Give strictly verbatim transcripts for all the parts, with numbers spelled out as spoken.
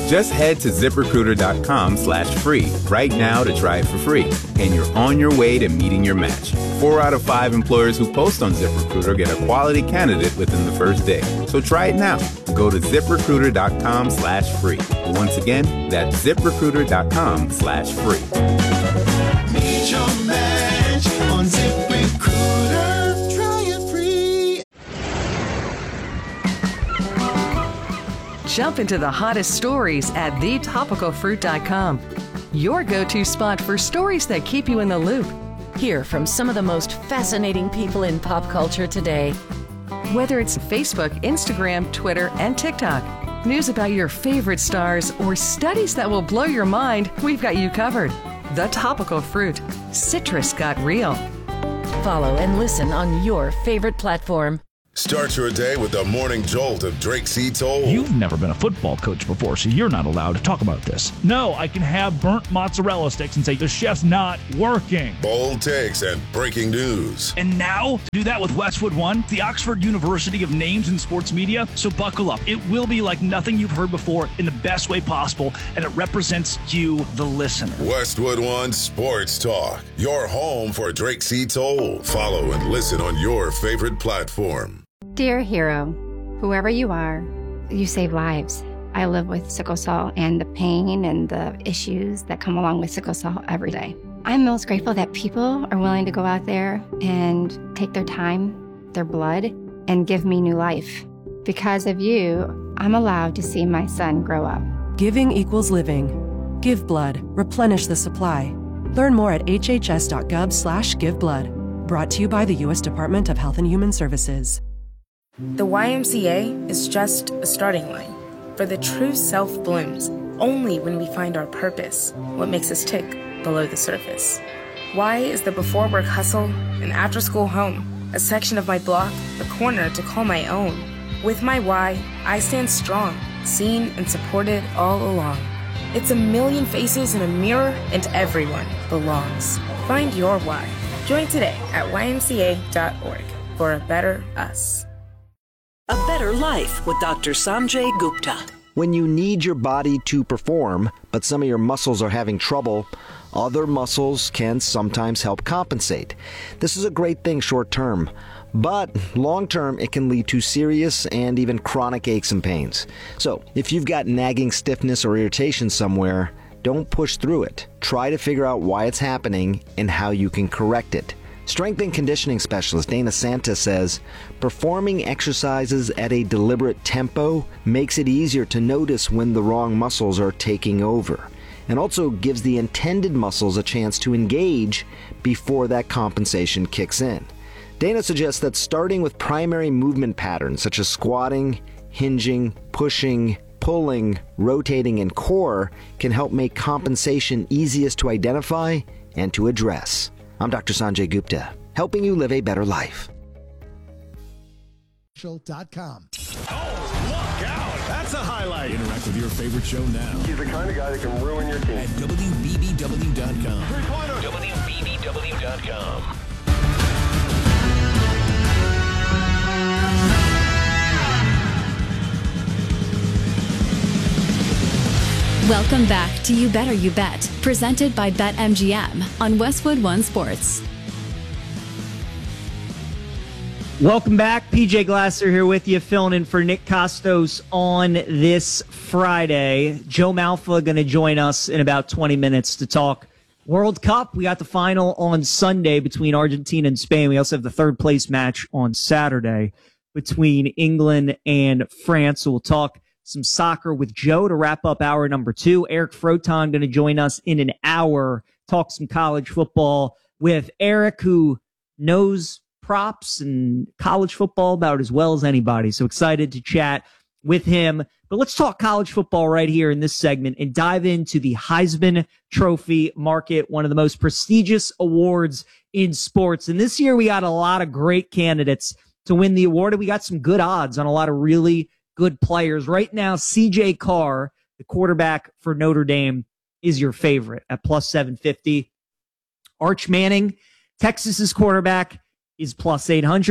Just head to ZipRecruiter.com slash free right now to try it for free, and you're on your way to meeting your match. Four out of five employers who post on ZipRecruiter get a quality candidate within the first day. So try it now. Go to ZipRecruiter.com slash free. Once again, that's ZipRecruiter.com slash free. Meet your match on ZipRecruiter. Try it free. Jump into the hottest stories at the topical fruit dot com. Your go-to spot for stories that keep you in the loop. Hear from some of the most fascinating people in pop culture today. Whether it's Facebook, Instagram, Twitter, and TikTok, news about your favorite stars, or studies that will blow your mind, we've got you covered. The Topical Fruit. Citrus got real. Follow and listen on your favorite platform. Start your day with the morning jolt of Drake C. Toll. You've never been a football coach before, so you're not allowed to talk about this. No, I can have burnt mozzarella sticks and say the chef's not working. Bold takes and breaking news. And now, to do that with Westwood One, the Oxford University of Names in Sports Media. So buckle up. It will be like nothing you've heard before in the best way possible, and it represents you, the listener. Westwood One Sports Talk, your home for Drake C. Toll. Follow and listen on your favorite platform. Dear hero, whoever you are, you save lives. I live with sickle cell and the pain and the issues that come along with sickle cell every day. I'm most grateful that people are willing to go out there and take their time, their blood, and give me new life. Because of you, I'm allowed to see my son grow up. Giving equals living. Give blood. Replenish the supply. Learn more at hhs.gov slash give blood. Brought to you by the U S Department of Health and Human Services. The Y M C A is just a starting line, for the true self blooms only when we find our purpose, what makes us tick below the surface. Y is the before work hustle, an after school home, a section of my block, a corner to call my own. With my Y, I stand strong, seen and supported all along. It's a million faces in a mirror, and everyone belongs. Find your Y. Join today at Y M C A dot org for a better us. A better life with Doctor Sanjay Gupta. When you need your body to perform, but some of your muscles are having trouble, other muscles can sometimes help compensate. This is a great thing short term, but long term it can lead to serious and even chronic aches and pains. So if you've got nagging stiffness or irritation somewhere, don't push through it. Try to figure out why it's happening and how you can correct it. Strength and conditioning specialist Dana Santa says, performing exercises at a deliberate tempo makes it easier to notice when the wrong muscles are taking over, and also gives the intended muscles a chance to engage before that compensation kicks in. Dana suggests that starting with primary movement patterns such as squatting, hinging, pushing, pulling, rotating, and core can help make compensation easiest to identify and to address. I'm Doctor Sanjay Gupta, helping you live a better life. Dot com. Oh, look out! That's a highlight. Interact with your favorite show now. He's the kind of guy that can ruin your team. At W B B W dot com. Three-pointer. W B B W dot com. Welcome back to You Better You Bet, presented by BetMGM on Westwood One Sports. Welcome back. P J Glasser here with you, filling in for Nick Costos on this Friday. Joe Malfa going to join us in about twenty minutes to talk World Cup. We got the final on Sunday between Argentina and Spain. We also have the third place match on Saturday between England and France. So we'll talk some soccer with Joe to wrap up hour number two. Eric Froton going to join us in an hour, talk some college football with Eric, who knows props and college football about as well as anybody. So excited to chat with him. But let's talk college football right here in this segment and dive into the Heisman Trophy market, one of the most prestigious awards in sports. And this year we got a lot of great candidates to win the award, and we got some good odds on a lot of really good players. Right now, C J Carr, the quarterback for Notre Dame, is your favorite at plus seven fifty. Arch Manning, Texas's quarterback, is plus eight hundred.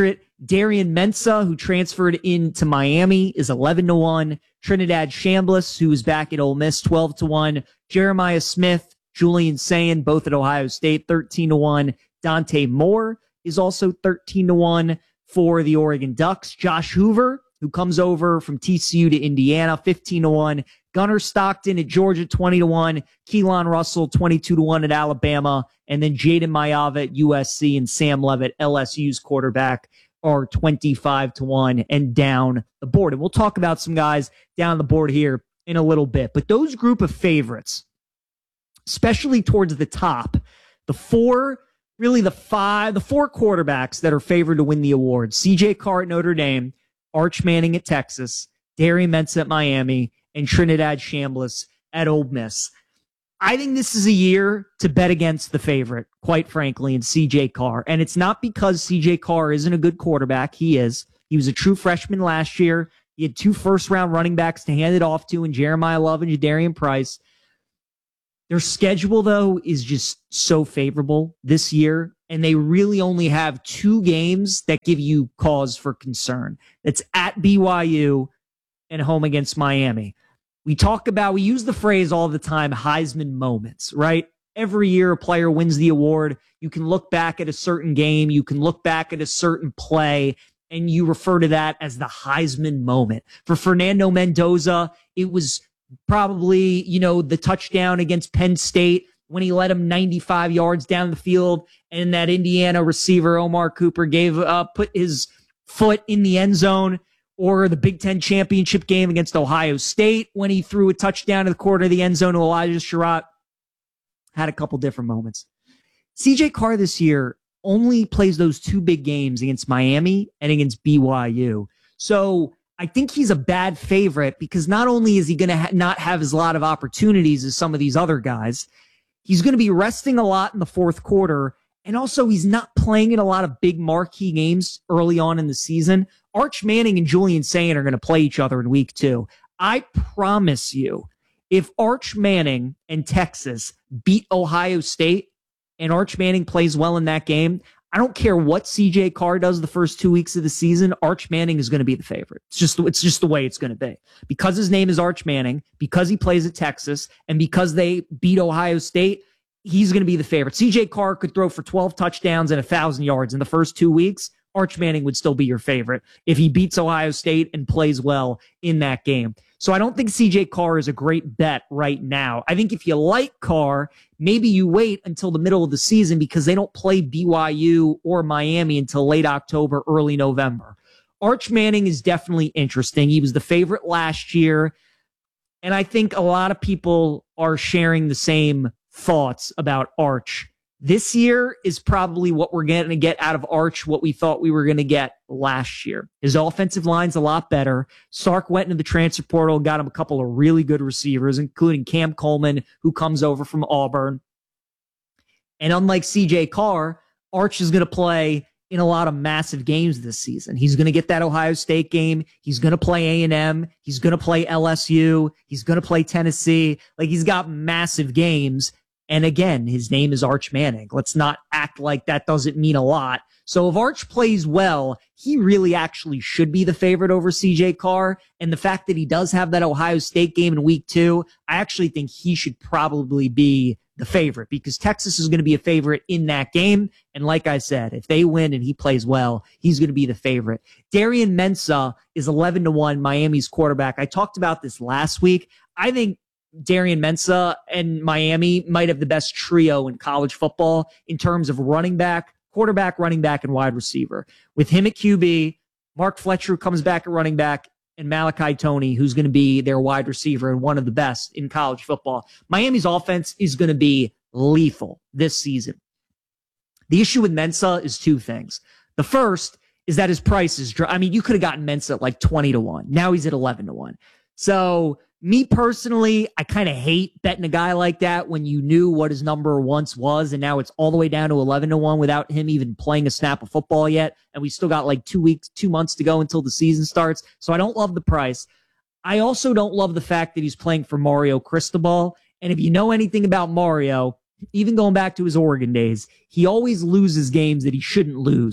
Darian Mensah, who transferred into Miami, is eleven to one. Trinidad Chambliss, who is back at Ole Miss, twelve to one. Jeremiah Smith, Julian Sayin, both at Ohio State, thirteen to one. Dante Moore is also thirteen to one for the Oregon Ducks. Josh Hoover, who comes over from T C U to Indiana, fifteen to one. Gunnar Stockton at Georgia, twenty to one. Keelan Russell, twenty-two to one at Alabama. And then Jaden Mayava at U S C and Sam Levitt, L S U's quarterback, are twenty-five to one and down the board. And we'll talk about some guys down the board here in a little bit. But those group of favorites, especially towards the top, the four, really the five, the four quarterbacks that are favored to win the award: C J Carr at Notre Dame, Arch Manning at Texas, Darian Mensah at Miami, and Trinidad Chambliss at Ole Miss. I think this is a year to bet against the favorite, quite frankly, in C J Carr. And it's not because C J Carr isn't a good quarterback. He is. He was a true freshman last year. He had two first-round running backs to hand it off to in Jeremiah Love and Jadarian Price. Their schedule, though, is just so favorable this year, and they really only have two games that give you cause for concern. That's at B Y U and home against Miami. We talk about, we use the phrase all the time, Heisman moments, right? Every year a player wins the award. You can look back at a certain game. You can look back at a certain play, and you refer to that as the Heisman moment. For Fernando Mendoza, it was probably, you know, the touchdown against Penn State when he led him ninety-five yards down the field, and that Indiana receiver, Omar Cooper, gave uh, put his foot in the end zone. Or the Big Ten championship game against Ohio State when he threw a touchdown to the corner of the end zone to Elijah Sherratt. Had a couple different moments. C J Carr this year only plays those two big games against Miami and against B Y U. So I think he's a bad favorite because not only is he going to ha- not have as lot of opportunities as some of these other guys, he's going to be resting a lot in the fourth quarter. And also, he's not playing in a lot of big marquee games early on in the season. Arch Manning and Julian Sayin are going to play each other in week two. I promise you, if Arch Manning and Texas beat Ohio State and Arch Manning plays well in that game, I don't care what C J Carr does the first two weeks of the season, Arch Manning is going to be the favorite. It's just, it's just the way it's going to be. Because his name is Arch Manning, because he plays at Texas, and because they beat Ohio State, he's going to be the favorite. C J Carr could throw for twelve touchdowns and one thousand yards in the first two weeks. Arch Manning would still be your favorite if he beats Ohio State and plays well in that game. So I don't think C J Carr is a great bet right now. I think if you like Carr, maybe you wait until the middle of the season because they don't play B Y U or Miami until late October, early November. Arch Manning is definitely interesting. He was the favorite last year, and I think a lot of people are sharing the same thoughts about Arch. This year is probably what we're going to get out of Arch, what we thought we were going to get last year. His offensive line's a lot better. Sark went into the transfer portal, got him a couple of really good receivers, including Cam Coleman, who comes over from Auburn. And unlike C J Carr, Arch is going to play in a lot of massive games this season. He's going to get that Ohio State game. He's going to play A and M. He's going to play L S U. He's going to play Tennessee. Like, he's got massive games. And again, his name is Arch Manning. Let's not act like that doesn't mean a lot. So if Arch plays well, he really actually should be the favorite over C J Carr. And the fact that he does have that Ohio State game in week two, I actually think he should probably be the favorite because Texas is going to be a favorite in that game. And like I said, if they win and he plays well, he's going to be the favorite. Darian Mensah is eleven to one, Miami's quarterback. I talked about this last week. I think Darian Mensah and Miami might have the best trio in college football in terms of running back, quarterback, running back, and wide receiver. With him at Q B, Mark Fletcher comes back at running back, and Malachi Toney, who's going to be their wide receiver and one of the best in college football. Miami's offense is going to be lethal this season. The issue with Mensah is two things. The first is that his price is, I mean, you could have gotten Mensah at like twenty to one. Now he's at eleven to one. So me personally, I kind of hate betting a guy like that when you knew what his number once was, and now it's all the way down to eleven to one without him even playing a snap of football yet. And we still got like two weeks, two months to go until the season starts. So I don't love the price. I also don't love the fact that he's playing for Mario Cristobal. And if you know anything about Mario, even going back to his Oregon days, he always loses games that he shouldn't lose.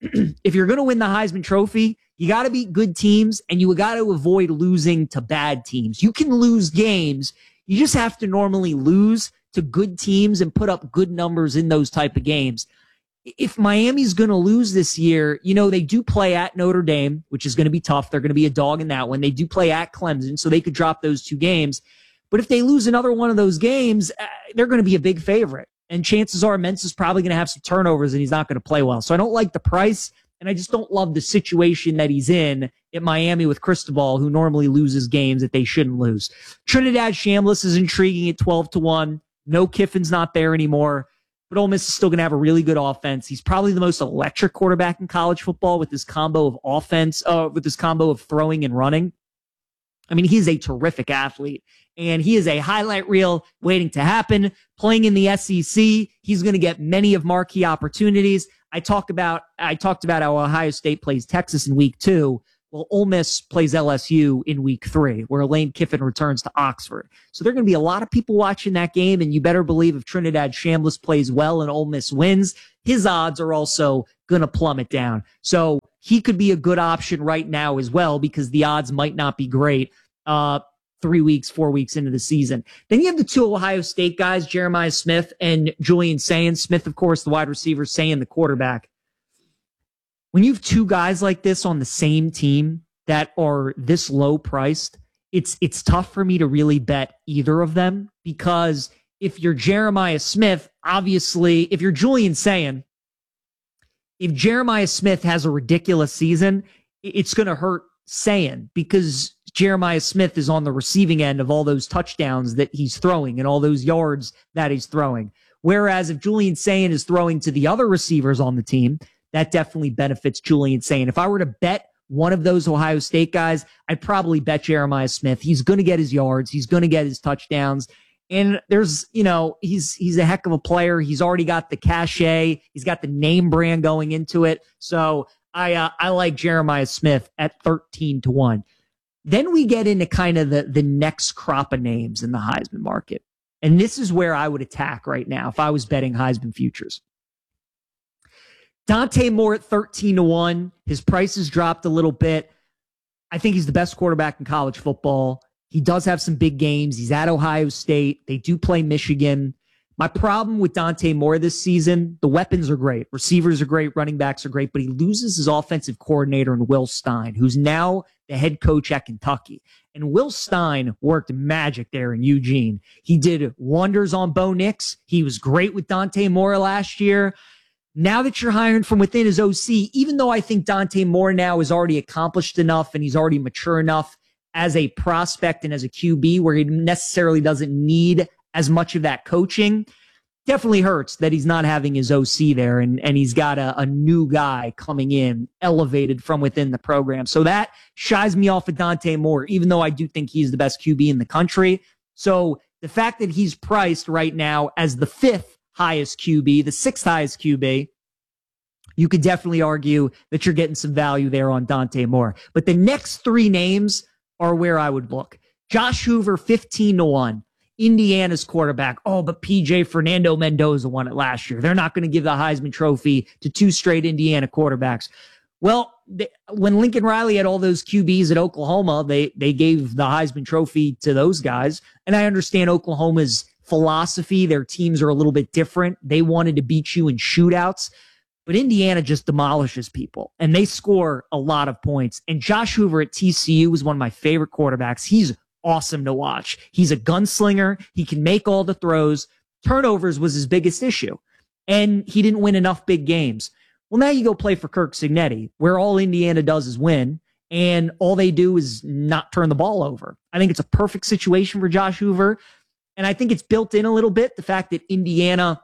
if you're going to win the Heisman Trophy, you got to beat good teams and you got to avoid losing to bad teams. You can lose games. You just have to normally lose to good teams and put up good numbers in those type of games. If Miami's going to lose this year, you know, they do play at Notre Dame, which is going to be tough. They're going to be a dog in that one. They do play at Clemson, so they could drop those two games. But if they lose another one of those games, uh, they're going to be a big favorite. And chances are Mentz is probably going to have some turnovers and he's not going to play well. So I don't like the price, and I just don't love the situation that he's in at Miami with Cristobal, who normally loses games that they shouldn't lose. Trinidad Shambliss is intriguing at twelve to one. No, Kiffin's not there anymore. But Ole Miss is still going to have a really good offense. He's probably the most electric quarterback in college football with this combo of offense, uh, with this combo of throwing and running. I mean, he's a terrific athlete, and he is a highlight reel waiting to happen. Playing in the S E C, he's going to get many of marquee opportunities. I talked about I talked about how Ohio State plays Texas in week two. Well, Ole Miss plays L S U in week three, where Lane Kiffin returns to Oxford. So there are going to be a lot of people watching that game, and you better believe if Trinidad Shambliss plays well and Ole Miss wins, his odds are also going to plummet down. So he could be a good option right now as well, because the odds might not be great uh, three weeks, four weeks into the season. Then you have the two Ohio State guys, Jeremiah Smith and Julian Sayin. Smith, of course, the wide receiver, Sayin, the quarterback. When you have two guys like this on the same team that are this low priced, it's it's tough for me to really bet either of them, because if you're Jeremiah Smith, obviously, if you're Julian Sayin, if Jeremiah Smith has a ridiculous season, it's going to hurt Sayin, because Jeremiah Smith is on the receiving end of all those touchdowns that he's throwing and all those yards that he's throwing. Whereas if Julian Sayin is throwing to the other receivers on the team, that definitely benefits Julian Sayin. If I were to bet one of those Ohio State guys, I'd probably bet Jeremiah Smith. He's going to get his yards. He's going to get his touchdowns. And there's, you know, he's he's a heck of a player. He's already got the cachet. He's got the name brand going into it. So I uh, I like Jeremiah Smith at thirteen to one. Then we get into kind of the, the next crop of names in the Heisman market. And this is where I would attack right now if I was betting Heisman futures. Dante Moore at thirteen to one. His price has dropped a little bit. I think he's the best quarterback in college football. He does have some big games. He's at Ohio State. They do play Michigan. My problem with Dante Moore this season, the weapons are great. Receivers are great. Running backs are great. But he loses his offensive coordinator in Will Stein, who's now the head coach at Kentucky. And Will Stein worked magic there in Eugene. He did wonders on Bo Nix. He was great with Dante Moore last year. Now that you're hiring from within his O C, even though I think Dante Moore now is already accomplished enough and he's already mature enough as a prospect and as a Q B where he necessarily doesn't need as much of that coaching, definitely hurts that he's not having his O C there and, and he's got a, a new guy coming in elevated from within the program. So that shies me off of Dante Moore, even though I do think he's the best Q B in the country. So the fact that he's priced right now as the fifth highest Q B, the sixth highest Q B, you could definitely argue that you're getting some value there on Dante Moore. But the next three names are where I would look. Josh Hoover, fifteen to one. Indiana's quarterback. Oh, but P J Fernando Mendoza won it last year. They're not going to give the Heisman Trophy to two straight Indiana quarterbacks. Well, they, when Lincoln Riley had all those Q Bs at Oklahoma, they, they gave the Heisman Trophy to those guys. And I understand Oklahoma's philosophy. Their teams are a little bit different. They wanted to beat you in shootouts. But Indiana just demolishes people, and they score a lot of points. And Josh Hoover at T C U was one of my favorite quarterbacks. He's awesome to watch. He's a gunslinger. He can make all the throws. Turnovers was his biggest issue, and he didn't win enough big games. Well, now you go play for Kirk Cignetti, where all Indiana does is win, and all they do is not turn the ball over. I think it's a perfect situation for Josh Hoover, and I think it's built in a little bit, the fact that Indiana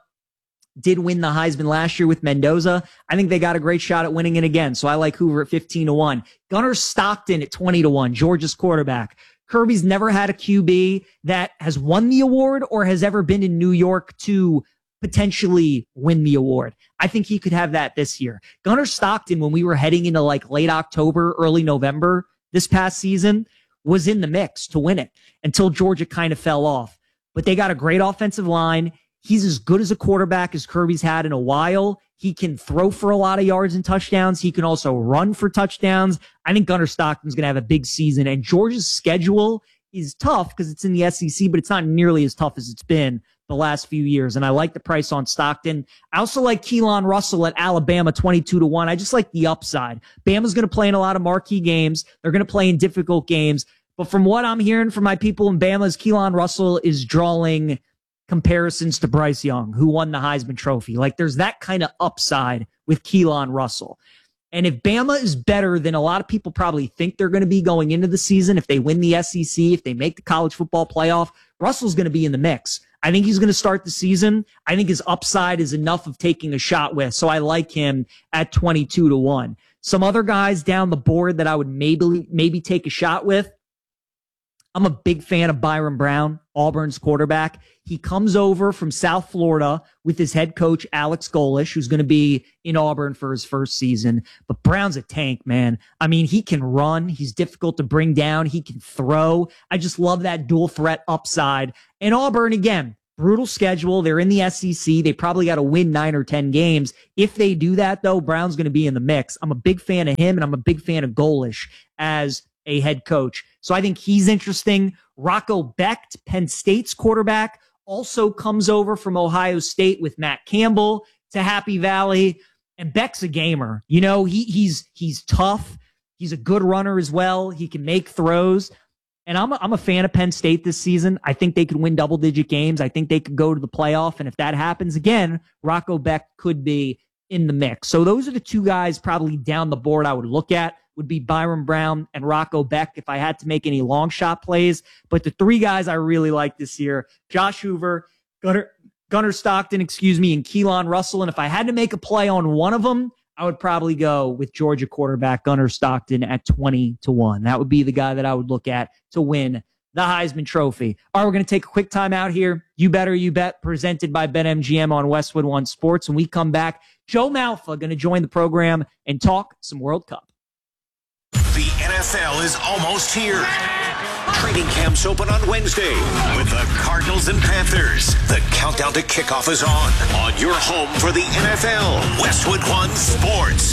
did win the Heisman last year with Mendoza. I think they got a great shot at winning it again. So I like Hoover at fifteen to one. Gunnar Stockton at twenty to one, Georgia's quarterback. Kirby's never had a Q B that has won the award or has ever been in New York to potentially win the award. I think he could have that this year. Gunnar Stockton, when we were heading into like late October, early November this past season, was in the mix to win it until Georgia kind of fell off. But they got a great offensive line. He's as good as a quarterback as Kirby's had in a while. He can throw for a lot of yards and touchdowns. He can also run for touchdowns. I think Gunnar Stockton's going to have a big season. And Georgia's schedule is tough because it's in the S E C, but it's not nearly as tough as it's been the last few years. And I like the price on Stockton. I also like Keelan Russell at Alabama, twenty-two to one. I just like the upside. Bama's going to play in a lot of marquee games. They're going to play in difficult games. But from what I'm hearing from my people in Bama is Keelan Russell is drawing comparisons to Bryce Young, who won the Heisman Trophy. Like, there's that kind of upside with Keelan Russell. And if Bama is better than a lot of people probably think they're going to be going into the season, if they win the S E C, if they make the college football playoff, Russell's going to be in the mix. I think he's going to start the season. I think his upside is enough of taking a shot with. So I like him at twenty-two to one. Some other guys down the board that I would maybe, maybe take a shot with. I'm a big fan of Byron Brown, Auburn's quarterback. He comes over from South Florida with his head coach, Alex Golesh, who's going to be in Auburn for his first season. But Brown's a tank, man. I mean, he can run. He's difficult to bring down. He can throw. I just love that dual threat upside. And Auburn, again, brutal schedule. They're in the S E C. They probably got to win nine or ten games. If they do that, though, Brown's going to be in the mix. I'm a big fan of him, and I'm a big fan of Golesh as a head coach. So I think he's interesting. Rocco Becht, Penn State's quarterback, also comes over from Ohio State with Matt Campbell to Happy Valley. And Beck's a gamer. You know, he he's he's tough. He's a good runner as well. He can make throws. And I'm a, I'm a fan of Penn State this season. I think they could win double-digit games. I think they could go to the playoff. And if that happens again, Rocco Becht could be in the mix. So those are the two guys probably down the board I would look at, would be Byron Brown and Rocco Becht if I had to make any long shot plays. But the three guys I really like this year, Josh Hoover, Gunnar, Gunnar Stockton, excuse me, and Keelan Russell. And if I had to make a play on one of them, I would probably go with Georgia quarterback Gunnar Stockton at twenty to one. That would be the guy that I would look at to win the Heisman Trophy. All right, we're going to take a quick time out here. You Better You Bet, presented by BetMGM on Westwood One Sports. When we come back, Joe Malfa going to join the program and talk some World Cup. The N F L is almost here. Training camps open on Wednesday with the Cardinals and Panthers. The countdown to kickoff is on. On your home for the N F L, Westwood One Sports.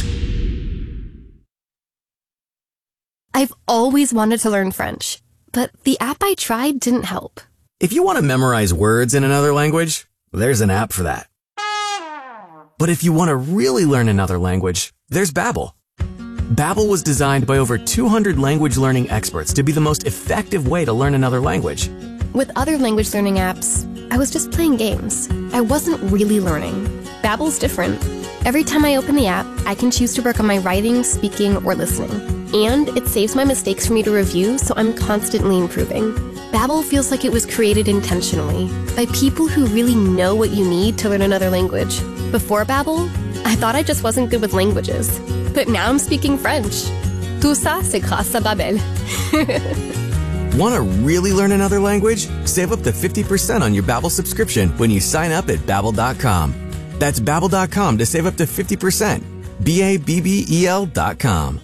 I've always wanted to learn French, but the app I tried didn't help. If you want to memorize words in another language, there's an app for that. But if you want to really learn another language, there's Babbel. Babbel was designed by over two hundred language learning experts to be the most effective way to learn another language. With other language learning apps, I was just playing games. I wasn't really learning. Babbel's different. Every time I open the app, I can choose to work on my writing, speaking, or listening. And it saves my mistakes for me to review, so I'm constantly improving. Babbel feels like it was created intentionally by people who really know what you need to learn another language. Before Babbel, I thought I just wasn't good with languages. But now I'm speaking French. Tout ça, c'est grâce à Babbel. Want to really learn another language? Save up to fifty percent on your Babbel subscription when you sign up at Babbel dot com. That's Babbel dot com to save up to fifty percent. B A B B E L dot com.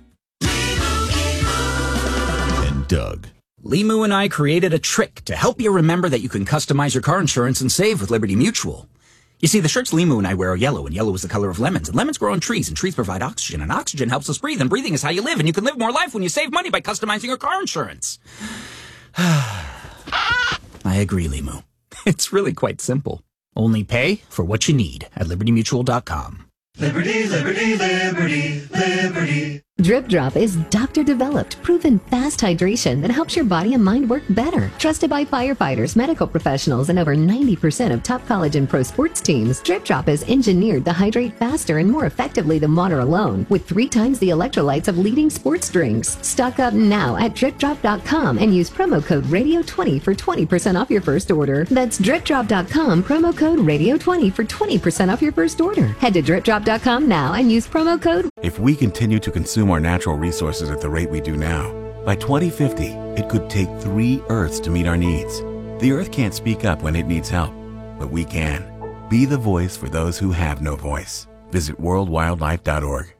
And Doug. Limu and I created a trick to help you remember that you can customize your car insurance and save with Liberty Mutual. You see, the shirts Limu and I wear are yellow, and yellow is the color of lemons, and lemons grow on trees, and trees provide oxygen, and oxygen helps us breathe, and breathing is how you live, and you can live more life when you save money by customizing your car insurance. I agree, Limu. It's really quite simple. Only pay for what you need at Liberty Mutual dot com. Liberty, liberty, liberty, liberty. Drip Drop is doctor-developed, proven fast hydration that helps your body and mind work better. Trusted by firefighters, medical professionals, and over ninety percent of top college and pro sports teams, Drip Drop is engineered to hydrate faster and more effectively than water alone, with three times the electrolytes of leading sports drinks. Stock up now at drip drop dot com and use promo code radio twenty for twenty percent off your first order. That's drip drop dot com, promo code radio twenty for twenty percent off your first order. Head to drip drop dot com now and use promo code. If we continue to consume our natural resources at the rate we do now, by twenty fifty, it could take three Earths to meet our needs. The Earth can't speak up when it needs help, but we can. Be the voice for those who have no voice. Visit world wildlife dot org.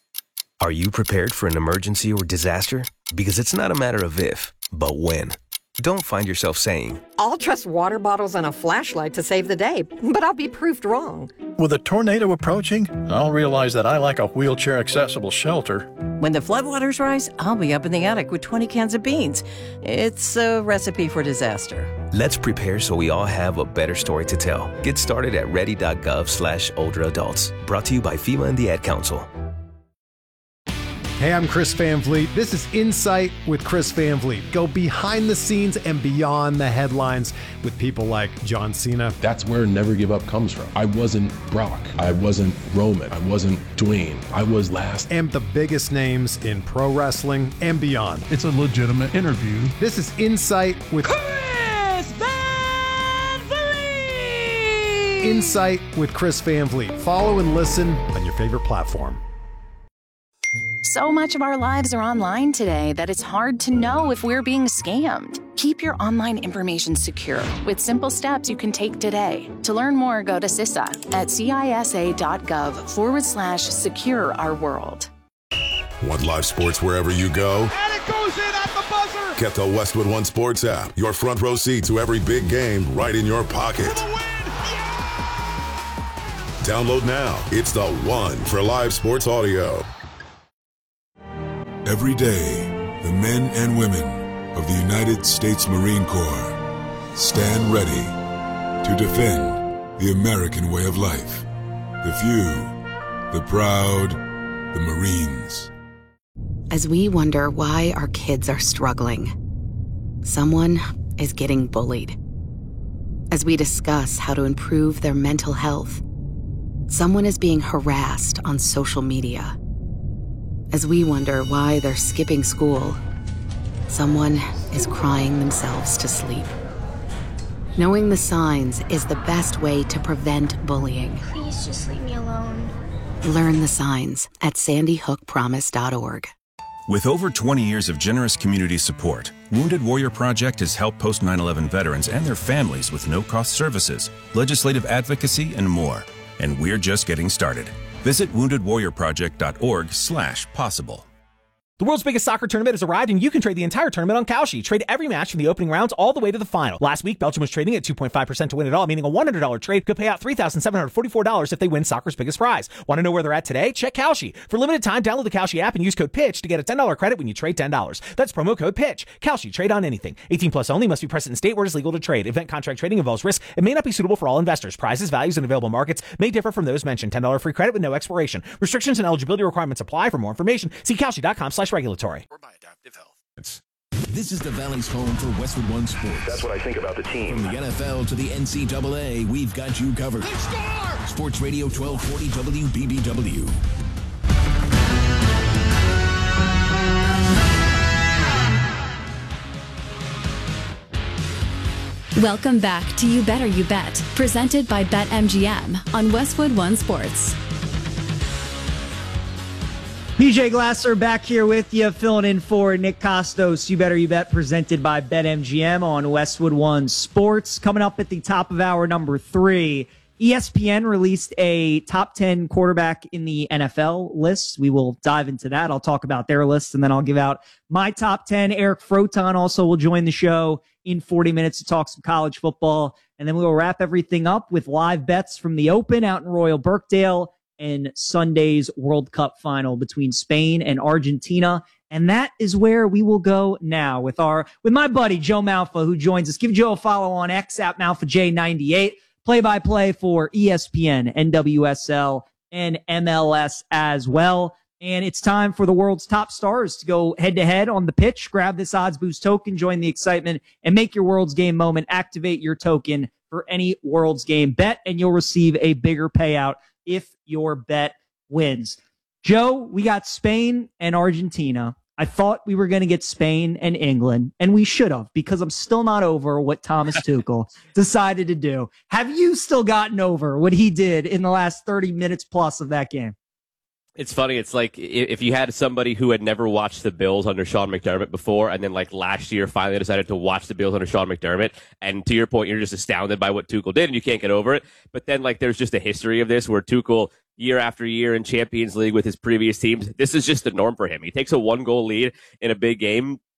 Are you prepared for an emergency or disaster? Because it's not a matter of if, but when. Don't find yourself saying, I'll trust water bottles and a flashlight to save the day, but I'll be proved wrong. With a tornado approaching, I'll realize that I like a wheelchair-accessible shelter. When the floodwaters rise, I'll be up in the attic with twenty cans of beans. It's a recipe for disaster. let's prepare so we all have a better story to tell. Get started at ready.gov slash older adults. Brought to you by FEMA and the Ad Council. Hey, I'm Chris Van Vliet. This is Insight with Chris Van Vliet. Go behind the scenes and beyond the headlines with people like John Cena. That's where Never Give Up comes from. I wasn't Brock. I wasn't Roman. I wasn't Dwayne. I was last. And the biggest names in pro wrestling and beyond. It's a legitimate interview. This is Insight with Chris Van Vliet. Insight with Chris Van Vliet. Follow and listen on your favorite platform. So much of our lives are online today that it's hard to know if we're being scammed. Keep your online information secure with simple steps you can take today. To learn more, go to C I S A at cisa.gov forward slash secure our world. Want live sports wherever you go? And it goes in at the buzzer. Get the Westwood One Sports app. Your front row seat to every big game right in your pocket. Yeah! Download now. It's the one for live sports audio. Every day, the men and women of the United States Marine Corps stand ready to defend the American way of life. The few, the proud, the Marines. As we wonder why our kids are struggling, someone is getting bullied. As we discuss how to improve their mental health, someone is being harassed on social media. As we wonder why they're skipping school, someone is crying themselves to sleep. Knowing the signs is the best way to prevent bullying. Please just leave me alone. Learn the signs at sandy hook promise dot org. With over twenty years of generous community support, Wounded Warrior Project has helped post nine eleven veterans and their families with no-cost services, legislative advocacy, and more. And we're just getting started. Visit wounded warrior project dot org slash possible. The world's biggest soccer tournament has arrived, and you can trade the entire tournament on Kalshi. Trade every match from the opening rounds all the way to the final. Last week, Belgium was trading at two point five percent to win it all, meaning a one hundred dollars trade could pay out three thousand seven hundred forty-four dollars if they win soccer's biggest prize. Want to know where they're at today? Check Kalshi. For limited time, download the Kalshi app and use code PITCH to get a ten dollars credit when you trade ten dollars. That's promo code PITCH. Kalshi. Trade on anything. eighteen plus only. Must be present in state where it is legal to trade. Event contract trading involves risk and may not be suitable for all investors. Prizes, values, and available markets may differ from those mentioned. ten dollars free credit with no expiration. Restrictions and eligibility requirements apply. For more information, see kalshi dot com slash regulatory. Adaptive Health. This is the Valley's home for Westwood One Sports. That's what I think about the team. From the N F L to the N C double A, we've got you covered. Sports Radio twelve forty W B B W. Welcome back to You Better You Bet, presented by BetMGM on Westwood One Sports. P J Glasser back here with you, filling in for Nick Costos. You Better You Bet, presented by BetMGM on Westwood One Sports. Coming up at the top of hour number three, E S P N released a top ten quarterback in the N F L list. We will dive into that. I'll talk about their list, and then I'll give out my top ten. Eric Froton also will join the show in forty minutes to talk some college football. And then we will wrap everything up with live bets from the Open out in Royal Birkdale and Sunday's World Cup final between Spain and Argentina. And that is where we will go now with our with my buddy Joe Malfa, who joins us. Give Joe a follow on X at Malfa J ninety-eight. Play-by-play for E S P N, N W S L, and M L S as well. And it's time for the world's top stars to go head-to-head on the pitch. Grab this Odds Boost token, join the excitement, and make your World's Game moment. Activate your token for any World's Game bet, and you'll receive a bigger payout if your bet wins. Joe, we got Spain and Argentina. I thought we were going to get Spain and England, and we should have, because I'm still not over what Thomas Tuchel decided to do. Have you still gotten over what he did in the last thirty minutes plus of that game? It's funny. It's like if you had somebody who had never watched the Bills under Sean McDermott before, and then like last year finally decided to watch the Bills under Sean McDermott, and to your point, you're just astounded by what Tuchel did, and you can't get over it. But then like there's just a history of this where Tuchel, year after year in Champions League with his previous teams, this is just the norm for him. He takes a one-goal lead in a big game,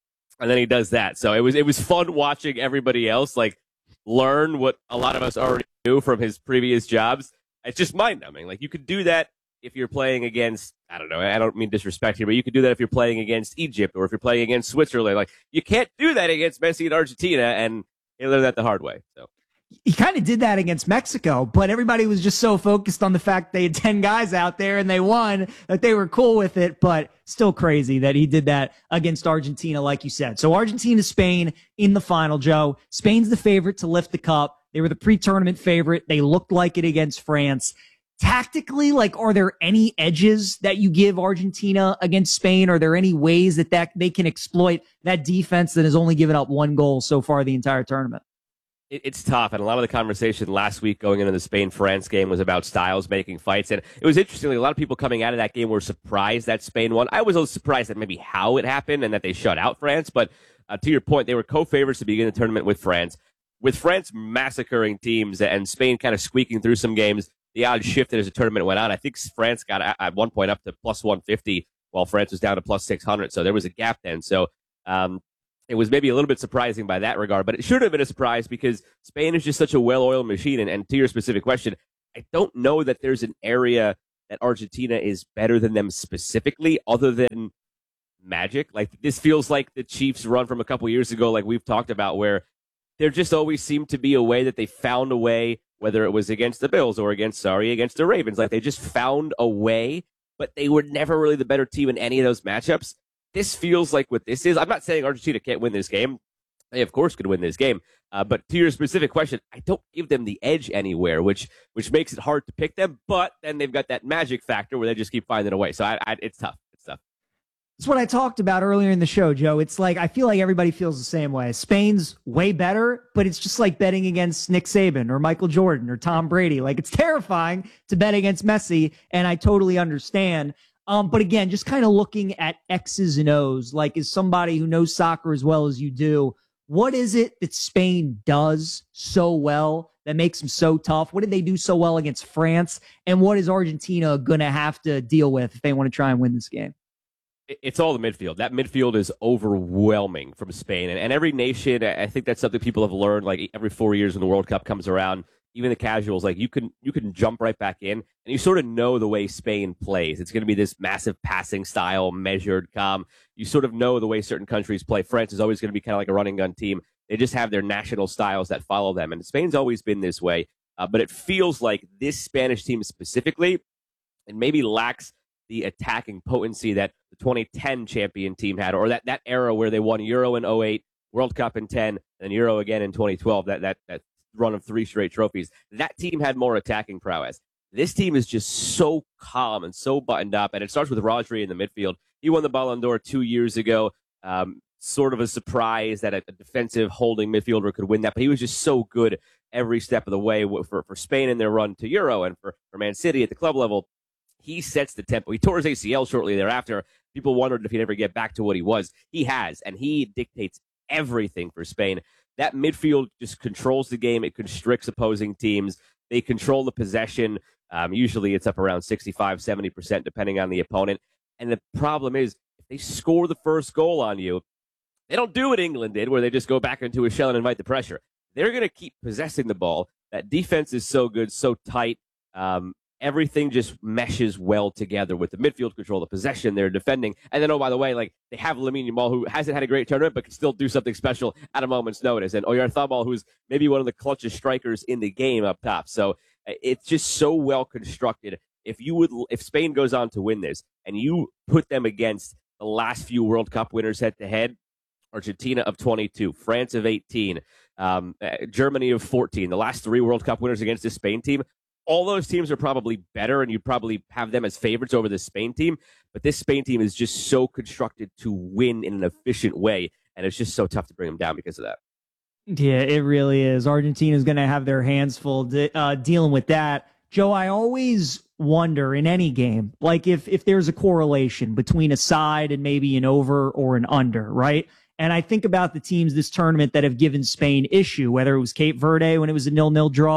and then he does that. So it was it was fun watching everybody else like learn what a lot of us already knew from his previous jobs. It's just mind-numbing. Like, you could do that if you're playing against, I don't know, I don't mean disrespect here, but you could do that if you're playing against Egypt or if you're playing against Switzerland. Like, you can't do that against Messi and Argentina, and he learned that the hard way. So he kind of did that against Mexico, but everybody was just so focused on the fact they had ten guys out there and they won that they were cool with it, but still crazy that he did that against Argentina, like you said. So Argentina, Spain in the final, Joe. Spain's the favorite to lift the cup. They were the pre-tournament favorite. They looked like it against France. Tactically, like, are there any edges that you give Argentina against Spain? Are there any ways that, that they can exploit that defense that has only given up one goal so far the entire tournament? It's tough, and a lot of the conversation last week going into the Spain-France game was about styles making fights, and it was interesting. A lot of people coming out of that game were surprised that Spain won. I was a little surprised at maybe how it happened and that they shut out France, but uh, to your point, they were co-favorites to begin the tournament with France. With France massacring teams and Spain kind of squeaking through some games, the odds shifted as the tournament went on. I think France got at one point up to plus one fifty, while France was down to plus six hundred, so there was a gap then. So um, it was maybe a little bit surprising by that regard, but it should have been a surprise because Spain is just such a well-oiled machine. And, and to your specific question, I don't know that there's an area that Argentina is better than them specifically other than magic. Like, this feels like the Chiefs run from a couple years ago, like we've talked about, where there just always seemed to be a way that they found a way, whether it was against the Bills or against, sorry, against the Ravens. Like, they just found a way, but they were never really the better team in any of those matchups. This feels like what this is. I'm not saying Argentina can't win this game. They, of course, could win this game. Uh, but to your specific question, I don't give them the edge anywhere, which which makes it hard to pick them. But then they've got that magic factor where they just keep finding a way. So I, I, it's tough. It's tough. It's what I talked about earlier in the show, Joe. It's like, I feel like everybody feels the same way. Spain's way better, but it's just like betting against Nick Saban or Michael Jordan or Tom Brady. Like, it's terrifying to bet against Messi, and I totally understand. Um, but again, just kind of looking at X's and O's, like, as somebody who knows soccer as well as you do, what is it that Spain does so well that makes them so tough? What did they do so well against France? And what is Argentina going to have to deal with if they want to try and win this game? It's all the midfield. That midfield is overwhelming from Spain. And, and every nation, I think that's something people have learned, like every four years when the World Cup comes around, even the casuals, like you can you can jump right back in, and you sort of know the way Spain plays. It's going to be this massive passing style, measured, calm. You sort of know the way certain countries play. France is always going to be kind of like a running gun team. They just have their national styles that follow them. And Spain's always been this way. Uh, but it feels like this Spanish team specifically, and maybe lacks the attacking potency that the twenty ten champion team had, or that, that era where they won Euro in oh eight, World Cup in ten, and Euro again in twenty twelve, that, that, that run of three straight trophies. That team had more attacking prowess. This team is just so calm and so buttoned up, and it starts with Rodri in the midfield. He won the Ballon d'Or two years ago. Um, sort of a surprise that a, a defensive holding midfielder could win that, but he was just so good every step of the way for, for Spain in their run to Euro, and for, for Man City at the club level. He sets the tempo. He tore his A C L shortly thereafter. People wondered if he'd ever get back to what he was. He has, and he dictates everything for Spain. That midfield just controls the game. It constricts opposing teams. They control the possession. Um, usually it's up around sixty-five, seventy percent depending on the opponent. And the problem is, if they score the first goal on you, they don't do what England did, where they just go back into a shell and invite the pressure. They're going to keep possessing the ball. That defense is so good, so tight. Um, Everything just meshes well together with the midfield control, the possession, they're defending. And then, oh, by the way, like, they have Lamine Yamal, who hasn't had a great tournament, but can still do something special at a moment's notice. And Oyarzabal, who's maybe one of the clutchest strikers in the game up top. So it's just so well constructed. If you would, if Spain goes on to win this and you put them against the last few World Cup winners head to head, Argentina of twenty-two, France of eighteen, um, Germany of fourteen, the last three World Cup winners against this Spain team, all those teams are probably better, and you probably have them as favorites over the Spain team. But this Spain team is just so constructed to win in an efficient way, and it's just so tough to bring them down because of that. Yeah, it really is. Argentina is going to have their hands full de- uh, dealing with that. Joe, I always wonder in any game, like if if there's a correlation between a side and maybe an over or an under, right? And I think about the teams this tournament that have given Spain issue, whether it was Cape Verde when it was a nil-nil draw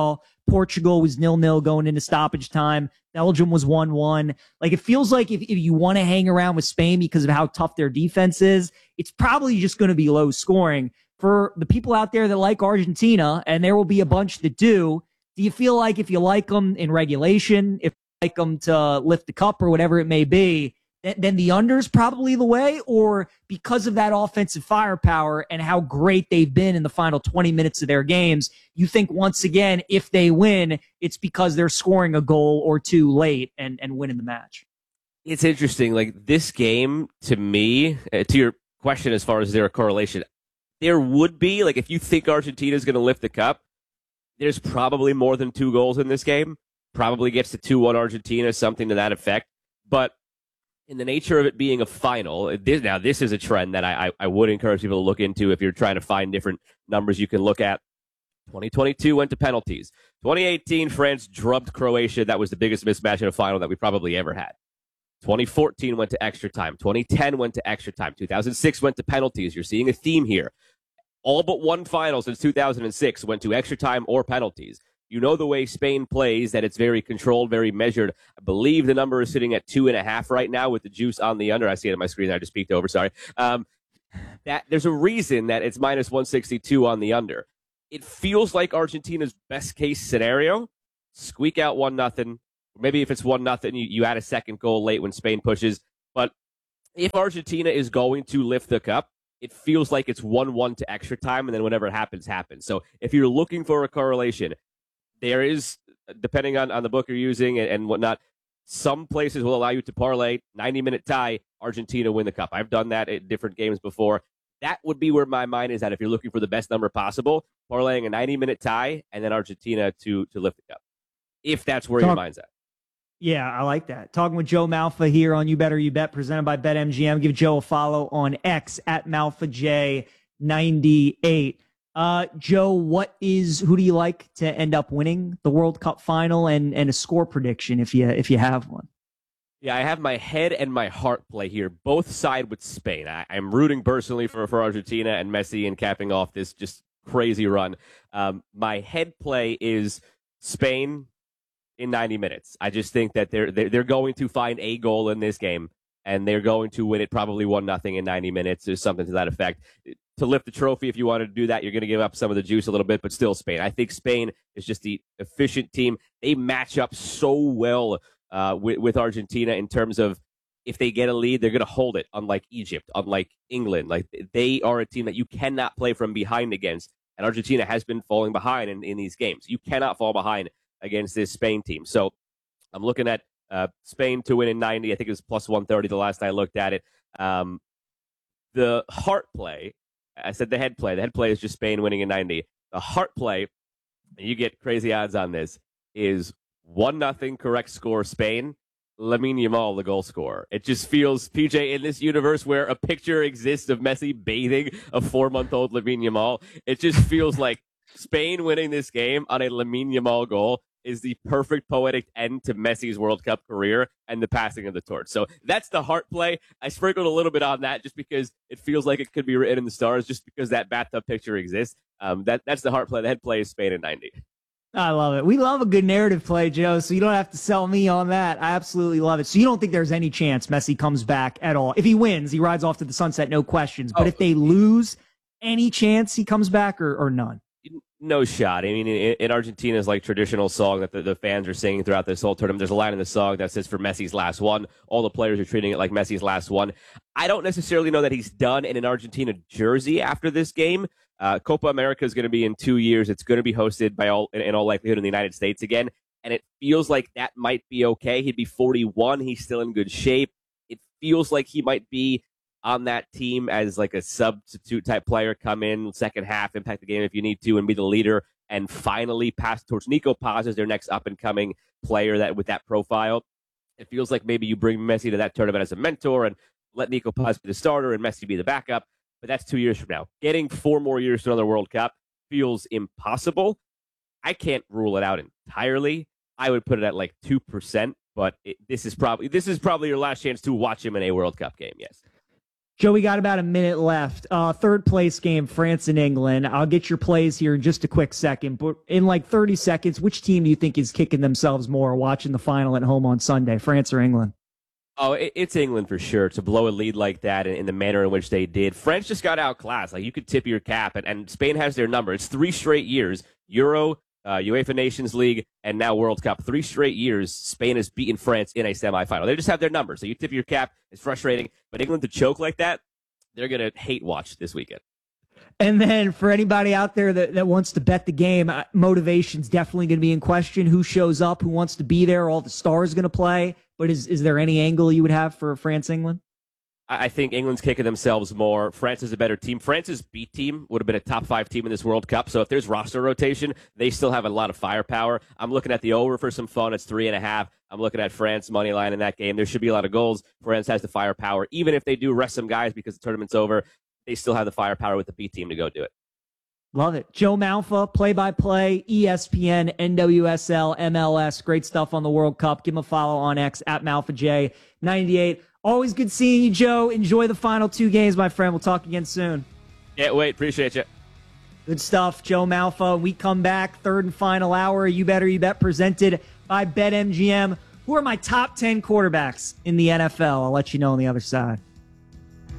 Portugal was nil nil going into stoppage time. Belgium was one one. Like, it feels like if, if you want to hang around with Spain because of how tough their defense is, it's probably just going to be low scoring. For the people out there that like Argentina, and there will be a bunch that do, do you feel like if you like them in regulation, if you like them to lift the cup or whatever it may be, then the under's probably the way? Or because of that offensive firepower and how great they've been in the final twenty minutes of their games, you think once again, if they win, it's because they're scoring a goal or two late and, and winning the match? It's interesting. Like, this game, to me, uh, to your question as far as there a correlation, there would be, like, if you think Argentina is going to lift the cup, there's probably more than two goals in this game. Probably gets to two one Argentina, something to that effect. But in the nature of it being a final, this, now this is a trend that I, I, I would encourage people to look into if you're trying to find different numbers you can look at. twenty twenty-two went to penalties. twenty eighteen, France drubbed Croatia. That was the biggest mismatch in a final that we probably ever had. twenty fourteen went to extra time. twenty ten went to extra time. two thousand six went to penalties. You're seeing a theme here. All but one final since two thousand six went to extra time or penalties. You know the way Spain plays, that it's very controlled, very measured. I believe the number is sitting at two and a half right now with the juice on the under. I see it on my screen. I just peeked over. Sorry. Um, that there's a reason that it's minus one sixty-two on the under. It feels like Argentina's best case scenario. Squeak out one nothing. Maybe if it's one nothing, you, you add a second goal late when Spain pushes. But if Argentina is going to lift the cup, it feels like it's one one to extra time, and then whatever happens, happens. So if you're looking for a correlation, there is, depending on, on the book you're using and, and whatnot, some places will allow you to parlay ninety-minute tie, Argentina win the cup. I've done that at different games before. That would be where my mind is at if you're looking for the best number possible, parlaying a ninety-minute tie and then Argentina to, to lift the cup, if that's where Talk, your mind's at. Yeah, I like that. Talking with Joe Malfa here on You Better You Bet, presented by BetMGM. Give Joe a follow on X at Malfa J ninety-eight. Uh, Joe, what is, who do you like to end up winning the World Cup final, and, and a score prediction if you, if you have one? Yeah, I have my head and my heart play here. Both side with Spain. I, I'm rooting personally for, for Argentina and Messi and capping off this just crazy run. Um, my head play is Spain in ninety minutes. I just think that they're, they're, they're going to find a goal in this game, and they're going to win it probably one nothing in ninety minutes or something to that effect. To lift the trophy, if you wanted to do that, you're going to give up some of the juice a little bit, but still Spain. I think Spain is just the efficient team. They match up so well uh, with, with Argentina in terms of if they get a lead, they're going to hold it, unlike Egypt, unlike England. Like, they are a team that you cannot play from behind against, and Argentina has been falling behind in, in these games. You cannot fall behind against this Spain team. So I'm looking at uh, Spain to win in ninety. I think it was plus one thirty the last I looked at it. Um, the heart play, I said the head play. The head play is just Spain winning in ninety. The heart play, and you get crazy odds on this, is one nothing correct score Spain, Lamine Yamal the goal scorer. It just feels, P J, in this universe where a picture exists of Messi bathing a four-month-old Lamine Yamal, it just feels like Spain winning this game on a Lamine Yamal goal is the perfect poetic end to Messi's World Cup career and the passing of the torch. So that's the heart play. I sprinkled a little bit on that just because it feels like it could be written in the stars, just because that bathtub picture exists. Um, that That's the heart play. The head play is Spain in ninety. I love it. We love a good narrative play, Joe, so you don't have to sell me on that. I absolutely love it. So you don't think there's any chance Messi comes back at all? If he wins, he rides off to the sunset, no questions. But oh. if they lose, any chance he comes back, or, or none? No shot. I mean, in, in Argentina's like traditional song that the, the fans are singing throughout this whole tournament, there's a line in the song that says for Messi's last one. All the players are treating it like Messi's last one. I don't necessarily know that he's done in an Argentina jersey after this game. Uh, Copa America is going to be in two years. It's going to be hosted by all, in, in all likelihood, in the United States again. And it feels like that might be okay. He'd be forty-one. He's still in good shape. It feels like he might be on that team as like a substitute type player, come in second half, impact the game if you need to, and be the leader, and finally pass towards Nico Paz as their next up and coming player that with that profile. It feels like maybe you bring Messi to that tournament as a mentor and let Nico Paz be the starter and Messi be the backup. But that's two years from now. Getting four more years to another World Cup feels impossible. I can't rule it out entirely. I would put it at like two percent, but it, this is probably this is probably your last chance to watch him in a World Cup game. Yes. Joe, we got about a minute left. Uh, third place game, France and England. I'll get your plays here in just a quick second. But in like thirty seconds, which team do you think is kicking themselves more watching the final at home on Sunday, France or England? Oh, it's England for sure to blow a lead like that in the manner in which they did. France just got outclassed. Like, you could tip your cap, and, and Spain has their number. It's three straight years. Euro, uh, UEFA Nations League, and now World Cup. Three straight years, Spain has beaten France in a semifinal. They just have their number, so you tip your cap. It's frustrating. But England to choke like that, they're going to hate watch this weekend. And then for anybody out there that, that wants to bet the game, uh, motivation's definitely going to be in question. Who shows up? Who wants to be there? All the stars going to play. But is, is there any angle you would have for France-England? I think England's kicking themselves more. France is a better team. France's B team would have been a top five team in this World Cup. So if there's roster rotation, they still have a lot of firepower. I'm looking at the over for some fun. It's three and a half. I'm looking at France money line in that game. There should be a lot of goals. France has the firepower. Even if they do rest some guys because the tournament's over, they still have the firepower with the B team to go do it. Love it. Joe Malfa, play-by-play, E S P N, N W S L, M L S. Great stuff on the World Cup. Give him a follow on X, at Malfa J ninety-eight. Always good seeing you, Joe. Enjoy the final two games, my friend. We'll talk again soon. Can't wait. Appreciate you. Good stuff, Joe Malfa. We come back, third and final hour. You Better You Bet, presented by BetMGM. Who are my top ten quarterbacks in the N F L? I'll let you know on the other side.